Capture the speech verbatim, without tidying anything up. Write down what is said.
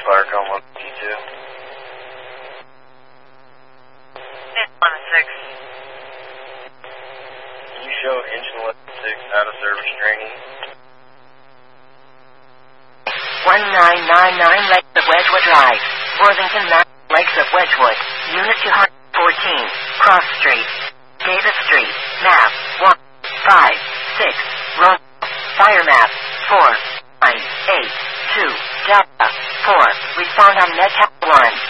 Clark on one fifty-two. one six. Can you show engine one six out of service training? one nine nine nine Lakes of Wedgewood Drive, Worthington, Mass. Lakes of Wedgewood, Unit two fourteen, Cross Street, Davis Street, map one five six, Road, fire map four nine eight two, Delta four, respond on NetCap one.